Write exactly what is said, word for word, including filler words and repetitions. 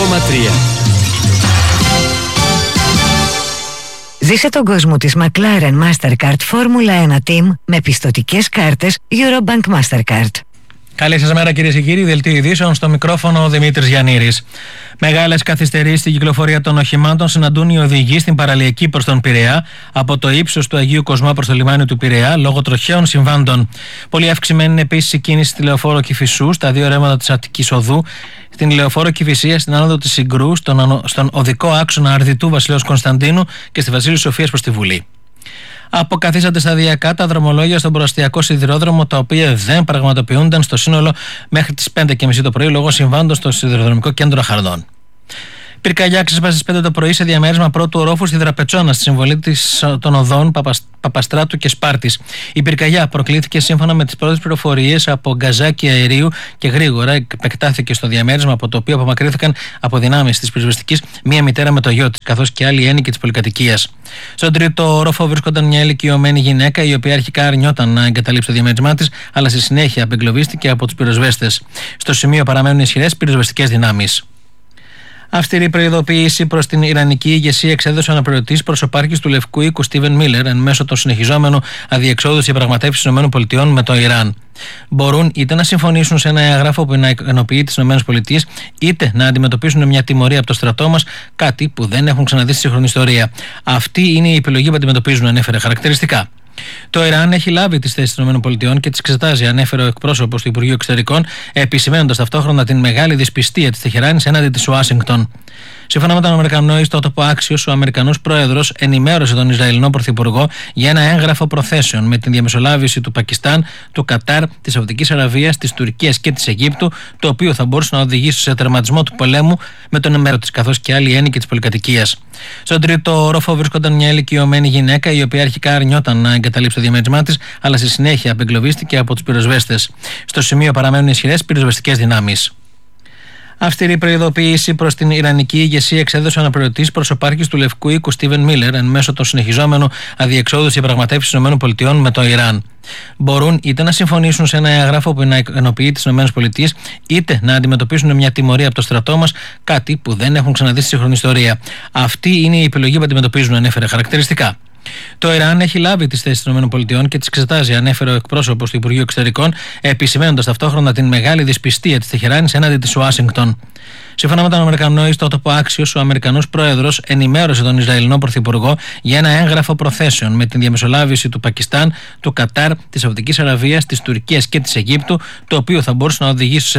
κόμμα τρία. Ζήσε τον κόσμο της McLaren Mastercard Formula ένα Team με πιστωτικές κάρτες Eurobank Mastercard. Καλή σας μέρα κυρίες και κύριοι, δελτίο ειδήσεων, στο μικρόφωνο ο Δημήτρης Γιαννήρης. Μεγάλες καθυστερήσεις στην κυκλοφορία των οχημάτων συναντούν οι οδηγοί στην παραλιακή προς τον Πειραιά από το ύψος του Αγίου Κοσμά προς το λιμάνι του Πειραιά λόγω τροχαίων συμβάντων. Πολύ αυξημένη είναι επίσης η κίνηση στη λεωφόρο Κηφισού, στα δύο ρέματα της Αττικής Οδού, στην λεωφόρο Κηφισία, στην άνοδο της Συγκρού, στον, στον οδικό άξονα Αρδιτού Βασιλέως Κωνσταντίνου και στη Βασίλη Σοφίας προς τη Βουλή. Αποκαθίσατε σταδιακά τα δρομολόγια στον προαστιακό σιδηρόδρομο, τα οποία δεν πραγματοποιούνταν στο σύνολο μέχρι τις πέντε και μισή το πρωί λόγω συμβάντων στο σιδηροδρομικό κέντρο Αχαρδών. Πυρκαγιά ξέσπασε στις πέντε το πρωί σε διαμέρισμα πρώτου ορόφου στη Δραπετσόνα, στη συμβολή της, των οδών Παπασ, Παπαστράτου και Σπάρτης. Η πυρκαγιά προκλήθηκε σύμφωνα με τις πρώτες πληροφορίες από γκαζάκι αερίου και γρήγορα επεκτάθηκε στο διαμέρισμα, από το οποίο απομακρύνθηκαν από δυνάμεις της πυροσβεστικής μία μητέρα με το γιο της, καθώς και άλλοι ένοικοι της πολυκατοικίας. Στον τρίτο όροφο βρίσκονταν μια ηλικιωμένη γυναίκα, η οποία αρχικά αρνιόταν να εγκαταλείψει το διαμέρισμά της, αλλά στη συνέχεια απεγκλωβίστηκε από τους πυροσβέστες. Στο σημείο παραμένουν ισχυρές πυροσβεστικές δυνάμεις. Αυστηρή προειδοποίηση προς την Ιρανική ηγεσία εξέδωσε ο αναπληρωτής προσωπάρχης του Λευκού Οίκου Στίβεν Μίλερ εν μέσω των συνεχιζόμενων αδιεξόδου διαπραγματεύσεις των ΗΠΑ με το Ιράν. Μπορούν είτε να συμφωνήσουν σε ένα έγγραφο που να ενοποιεί τις ΗΠΑ, είτε να αντιμετωπίσουν μια τιμωρία από το στρατό μας, κάτι που δεν έχουν ξαναδεί στη σύγχρονη ιστορία. Αυτή είναι η επιλογή που αντιμετωπίζουν, ανέφερε χαρακτηριστικά. Το Ιράν έχει λάβει τις θέσεις των ΗΠΑ και τις εξετάζει, ανέφερε ο εκπρόσωπος του Υπουργείου Εξωτερικών, επισημαίνοντας ταυτόχρονα την μεγάλη δυσπιστία της Τεχεράνης έναντι της Ουάσιγκτον. Σύμφωνα με τον Αμερικανό ιστότοπο Axios, ο Αμερικανός πρόεδρος ενημέρωσε τον Ισραηλινό Πρωθυπουργό για ένα έγγραφο προθέσεων με την διαμεσολάβηση του Πακιστάν, του Κατάρ, της Σαουδικής Αραβίας, της Τουρκίας και της Αιγύπτου, το οποίο θα μπορούσε να οδηγήσει σε τερματισμό του πολέμου με τον εμέρο της, καθώς και άλλοι ένοικοι της πολυκατοικίας. Στον τρίτο όροφο βρίσκονταν μια ηλικιωμένη γυναίκα, η οποία αρχικά αρνιόταν να εγκαταλείψει το διαμέρισμά της, αλλά στη συνέχεια απεγκλωβίστηκε από τους πυροσβέστες. Στο σημείο παραμένουν ισχυρές πυροσβεστικές δυνάμεις. Αυστηρή προειδοποίηση προς την Ιρανική ηγεσία εξέδωσε ο αναπληρωτής προσωπάρχης του Λευκού Οίκου Στίβεν Μίλερ εν μέσω των συνεχιζόμενων αδιεξόδου διαπραγματεύσεις των ΗΠΑ με το Ιράν. Μπορούν είτε να συμφωνήσουν σε ένα έγγραφο που να ενοποιεί τις ΗΠΑ, είτε να αντιμετωπίσουν μια τιμωρία από το στρατό μας, κάτι που δεν έχουν ξαναδεί στη σύγχρονη ιστορία. Αυτή είναι η επιλογή που αντιμετωπίζουν, ανέφερε χαρακτηριστικά. Το Ιράν έχει λάβει τις θέσεις των ΗΠΑ και τις εξετάζει, ανέφερε ο εκπρόσωπος του Υπουργείου Εξωτερικών, επισημαίνοντας ταυτόχρονα την μεγάλη δυσπιστία της Τεχεράνης έναντι της Ουάσιγκτον. Σύμφωνα με τον Αμερικανό ιστότοπο Axios, ο Αμερικανός πρόεδρος ενημέρωσε τον Ισραηλινό Πρωθυπουργό για ένα έγγραφο προθέσεων με την διαμεσολάβηση του Πακιστάν, του Κατάρ, της Σαουδικής Αραβίας, της Τουρκίας και της Αιγύπτου, το οποίο θα μπορούσε να οδηγήσει σε